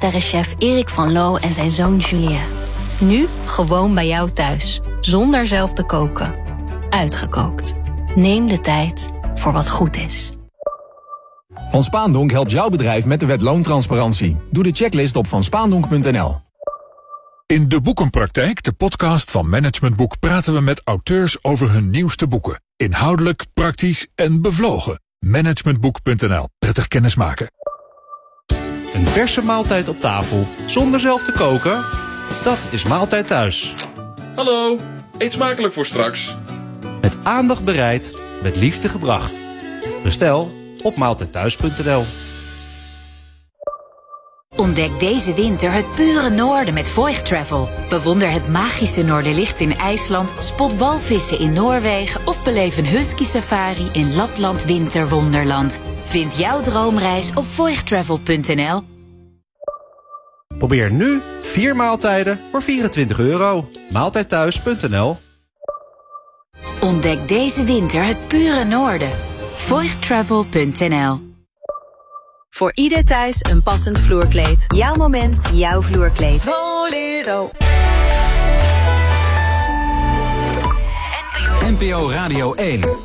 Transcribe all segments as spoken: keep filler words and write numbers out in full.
sterrenchef Erik van Loo en zijn zoon Julien. Nu gewoon bij jou thuis, zonder zelf te koken. Uitgekookt. Neem de tijd voor wat goed is. Van Spaandonk helpt jouw bedrijf met de wet loontransparantie. Doe de checklist op van spaandonk punt n l. In De Boekenpraktijk, de podcast van Management Boek, praten we met auteurs over hun nieuwste boeken. Inhoudelijk, praktisch en bevlogen. managementboek punt n l. Prettig kennismaken. Een verse maaltijd op tafel, zonder zelf te koken? Dat is Maaltijd Thuis. Hallo, eet smakelijk voor straks. Met aandacht bereid, met liefde gebracht. Bestel op maaltijdthuis punt n l. Ontdek deze winter het pure noorden met Voigt Travel. Bewonder het magische Noorderlicht in IJsland, spot walvissen in Noorwegen of beleef een husky safari in Lapland Winterwonderland. Vind jouw droomreis op voigt travel punt n l. Probeer nu vier maaltijden voor vierentwintig euro. maaltijdthuis punt n l. Ontdek deze winter het pure noorden. voigt travel punt n l. Voor ieder thuis een passend vloerkleed. Jouw moment, jouw vloerkleed. Bolero. N P O Radio één. N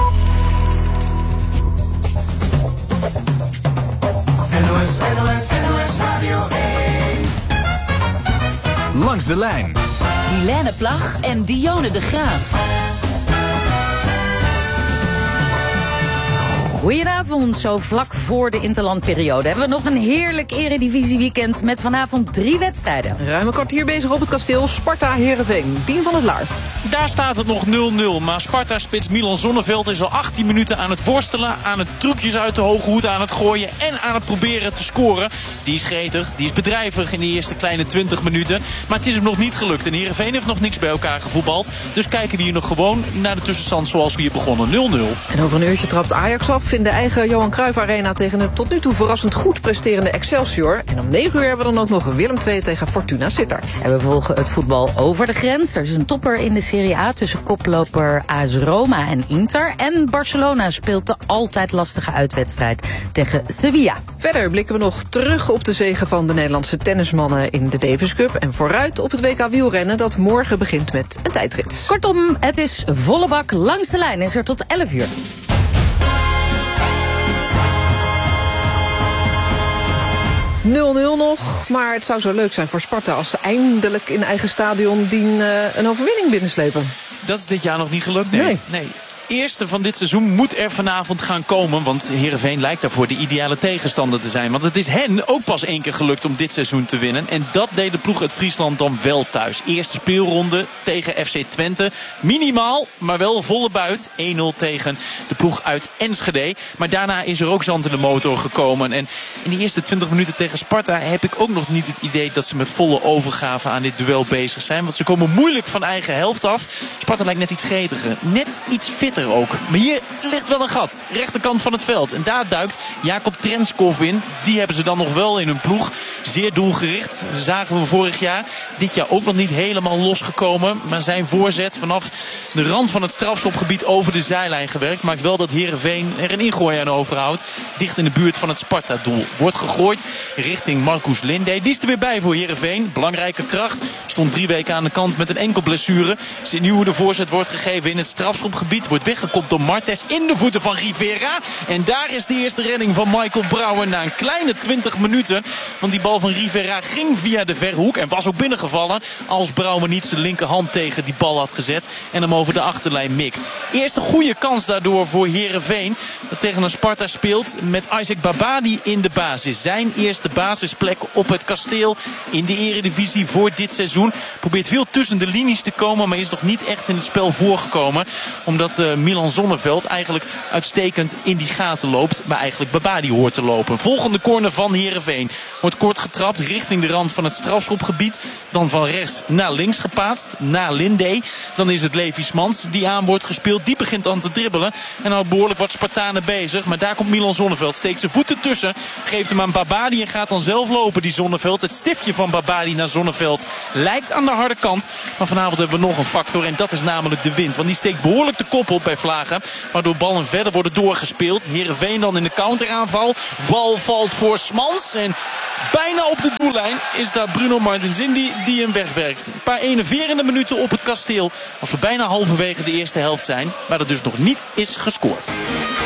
O S, N O S, N O S Radio één. Langs de lijn. Helene Plag en Dionne de Graaf. Goedenavond, zo vlak voor de interlandperiode hebben we nog een heerlijk eredivisieweekend met vanavond drie wedstrijden. Ruim een kwartier bezig op het kasteel Sparta-Heerenveen. Dien van het Laar. Daar staat het nog nul nul, maar Sparta-spits Milan Zonneveld is al achttien minuten aan het worstelen, aan het trucjes uit de hoge hoed aan het gooien en aan het proberen te scoren. Die is gretig, die is bedrijvig in de eerste kleine twintig minuten, maar het is hem nog niet gelukt. En Heerenveen heeft nog niks bij elkaar gevoetbald, dus kijken we hier nog gewoon naar de tussenstand zoals we hier begonnen, nul nul. En over een uurtje trapt Ajax af in de eigen Johan Cruijff Arena tegen het tot nu toe verrassend goed presterende Excelsior. En om negen uur hebben we dan ook nog Willem twee tegen Fortuna Sittard. En we volgen het voetbal over de grens. Er is een topper in de Serie A tussen koploper A S Roma en Inter. En Barcelona speelt de altijd lastige uitwedstrijd tegen Sevilla. Verder blikken we nog terug op de zege van de Nederlandse tennismannen in de Davis Cup. En vooruit op het W K wielrennen dat morgen begint met een tijdrit. Kortom, het is volle bak langs de lijn. Is er tot elf uur. nul nul nog, maar het zou zo leuk zijn voor Sparta als ze eindelijk in eigen stadion Dien uh, een overwinning binnenslepen. Dat is dit jaar nog niet gelukt, nee. nee. nee. Eerste van dit seizoen moet er vanavond gaan komen. Want Heerenveen lijkt daarvoor de ideale tegenstander te zijn. Want het is hen ook pas één keer gelukt om dit seizoen te winnen. En dat deed de ploeg uit Friesland dan wel thuis. Eerste speelronde tegen F C Twente. Minimaal, maar wel volle buit. één nul tegen de ploeg uit Enschede. Maar daarna is er ook zand in de motor gekomen. En in die eerste twintig minuten tegen Sparta heb ik ook nog niet het idee dat ze met volle overgave aan dit duel bezig zijn. Want ze komen moeilijk van eigen helft af. Sparta lijkt net iets gretiger. Net iets fitter ook. Maar hier ligt wel een gat. Rechterkant van het veld. En daar duikt Jacob Trenskov in. Die hebben ze dan nog wel in hun ploeg. Zeer doelgericht. Zagen we vorig jaar. Dit jaar ook nog niet helemaal losgekomen. Maar zijn voorzet vanaf de rand van het strafschopgebied over de zijlijn gewerkt. Maakt wel dat Heerenveen er een ingooi aan overhoudt. Dicht in de buurt van het Sparta-doel. Wordt gegooid richting Marcus Linde. Die is er weer bij voor Heerenveen. Belangrijke kracht. Stond drie weken aan de kant met een enkel blessure. Zie nu hoe de voorzet wordt gegeven in het strafschopgebied. Wordt weggekopt door Martes in de voeten van Rivera. En daar is de eerste redding van Michael Brouwer na een kleine twintig minuten. Want die bal van Rivera ging via de verhoek en was ook binnengevallen. Als Brouwer niet zijn linkerhand tegen die bal had gezet. En hem over de achterlijn mikt. Eerste goede kans daardoor voor Heerenveen. Dat tegen een Sparta speelt met Isaac Babadi in de basis. Zijn eerste basisplek op het kasteel in de eredivisie voor dit seizoen. Probeert veel tussen de linies te komen. Maar is nog niet echt in het spel voorgekomen. Omdat uh, Milan Zonneveld eigenlijk uitstekend in die gaten loopt. Maar eigenlijk Babadi hoort te lopen. Volgende corner van Heerenveen. Wordt kort getrapt richting de rand van het strafschopgebied. Dan van rechts naar links gepaatst. Naar Linde. Dan is het Levi Smans die aan wordt gespeeld. Die begint aan te dribbelen. En houdt behoorlijk wat Spartanen bezig. Maar daar komt Milan Zonneveld. Steekt zijn voeten tussen. Geeft hem aan Babadi en gaat dan zelf lopen die Zonneveld. Het stiftje van Babadi naar Zonneveld lijkt aan de harde kant. Maar vanavond hebben we nog een factor. En dat is namelijk de wind. Want die steekt behoorlijk de kop op bij Vlagen. Waardoor ballen verder worden doorgespeeld. Heerenveen dan in de counteraanval. Bal valt voor Smans. En Bijna op de doellijn is daar Bruno Martins Indy die hem wegwerkt. Een paar enerverende minuten op het kasteel als we bijna halverwege de eerste helft zijn, waar er dus nog niet is gescoord.